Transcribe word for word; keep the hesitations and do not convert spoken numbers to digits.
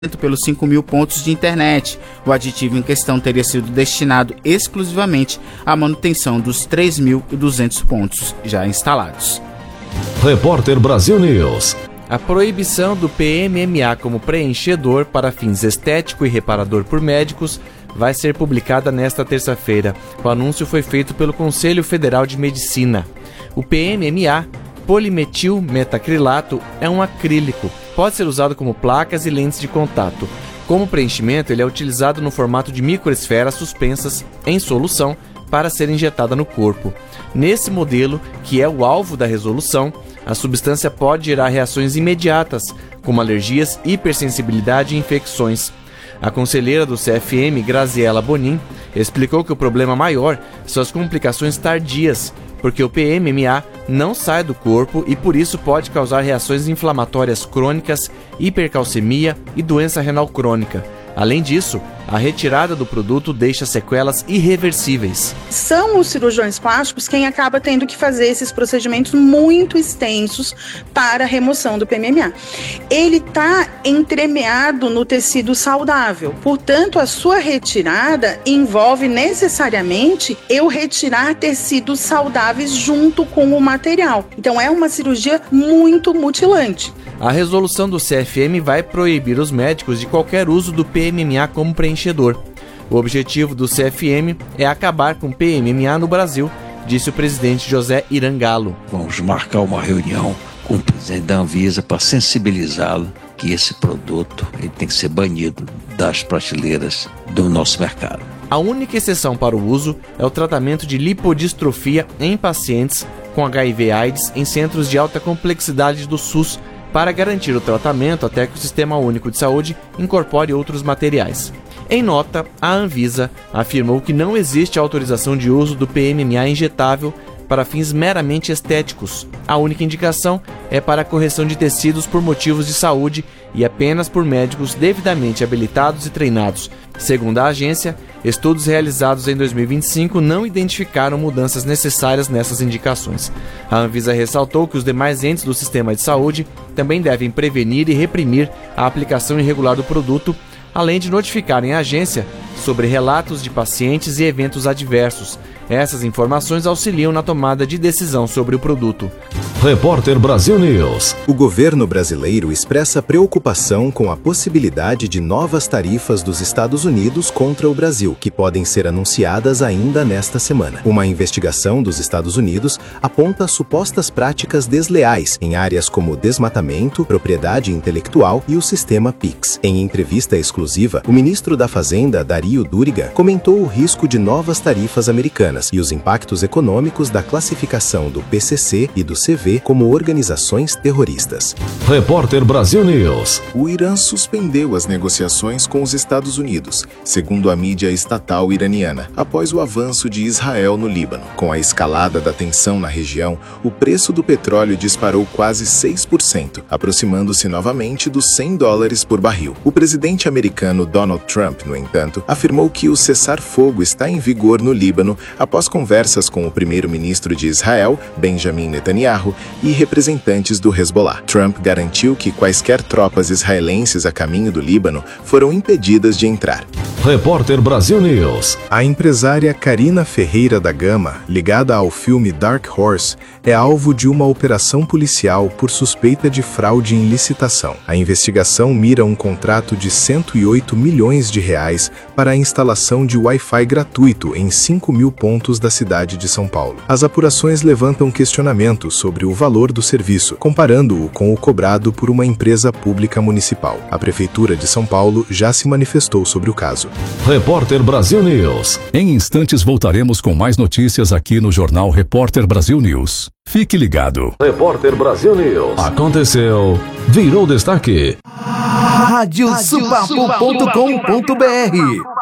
pelos cinco mil pontos de internet. O aditivo em questão teria sido destinado exclusivamente à manutenção dos três mil e duzentos pontos já instalados. Repórter Brasil News. A proibição do P M M A como preenchedor para fins estético e reparador por médicos vai ser publicada nesta terça-feira. O anúncio foi feito pelo Conselho Federal de Medicina. O P M M A, polimetilmetacrilato, é um acrílico. Pode ser usado como placas e lentes de contato. Como preenchimento, ele é utilizado no formato de microesferas suspensas em solução para ser injetada no corpo. Nesse modelo, que é o alvo da resolução, a substância pode gerar reações imediatas, como alergias, hipersensibilidade e infecções. A conselheira do C F M, Graziela Bonin, explicou que o problema maior são as complicações tardias, porque o P M M A não sai do corpo e por isso pode causar reações inflamatórias crônicas, hipercalcemia e doença renal crônica. Além disso, a retirada do produto deixa sequelas irreversíveis. São os cirurgiões plásticos quem acaba tendo que fazer esses procedimentos muito extensos para a remoção do P M M A. Ele está entremeado no tecido saudável, portanto, a sua retirada envolve necessariamente eu retirar tecidos saudáveis junto com o material. Então, é uma cirurgia muito mutilante. A resolução do C F M vai proibir os médicos de qualquer uso do P M M A como preenchedor. O objetivo do C F M é acabar com o P M M A no Brasil, disse o presidente José Irangalo. Vamos marcar uma reunião com o presidente da Anvisa para sensibilizá-lo que esse produto ele tem que ser banido das prateleiras do nosso mercado. A única exceção para o uso é o tratamento de lipodistrofia em pacientes com H I V AIDS em centros de alta complexidade do SUS, para garantir o tratamento até que o Sistema Único de Saúde incorpore outros materiais. Em nota, a Anvisa afirmou que não existe autorização de uso do P M M A injetável para fins meramente estéticos. A única indicação é para a correção de tecidos por motivos de saúde e apenas por médicos devidamente habilitados e treinados. Segundo a agência, estudos realizados em dois mil e vinte e cinco não identificaram mudanças necessárias nessas indicações. A Anvisa ressaltou que os demais entes do sistema de saúde também devem prevenir e reprimir a aplicação irregular do produto, além de notificarem a agência sobre relatos de pacientes e eventos adversos. Essas informações auxiliam na tomada de decisão sobre o produto. Repórter Brasil News. O governo brasileiro expressa preocupação com a possibilidade de novas tarifas dos Estados Unidos contra o Brasil, que podem ser anunciadas ainda nesta semana. Uma investigação dos Estados Unidos aponta supostas práticas desleais em áreas como desmatamento, propriedade intelectual e o sistema Pix. Em entrevista exclusiva, o ministro da Fazenda, Dario Duriga, comentou o risco de novas tarifas americanas e os impactos econômicos da classificação do P C C e do C V como organizações terroristas. Repórter Brasil News. O Irã suspendeu as negociações com os Estados Unidos, segundo a mídia estatal iraniana, após o avanço de Israel no Líbano. Com a escalada da tensão na região, o preço do petróleo disparou quase seis por cento, aproximando-se novamente dos cem dólares por barril. O presidente americano Donald Trump, no entanto, afirmou que o cessar-fogo está em vigor no Líbano após conversas com o primeiro-ministro de Israel, Benjamin Netanyahu, e representantes do Hezbollah. Trump garantiu que quaisquer tropas israelenses a caminho do Líbano foram impedidas de entrar. Repórter Brasil News. A empresária Karina Ferreira da Gama, ligada ao filme Dark Horse, é alvo de uma operação policial por suspeita de fraude em licitação. A investigação mira um contrato de cento e oito milhões de reais para a instalação de Wi-Fi gratuito em cinco mil pontos da cidade de São Paulo. As apurações levantam questionamentos sobre o valor do serviço, comparando-o com o cobrado por uma empresa pública municipal. A Prefeitura de São Paulo já se manifestou sobre o caso. Repórter Brasil News. Em instantes voltaremos com mais notícias aqui no Jornal Repórter Brasil News. Fique ligado. Repórter Brasil News. Aconteceu, virou destaque. rádio supapu ponto com ponto br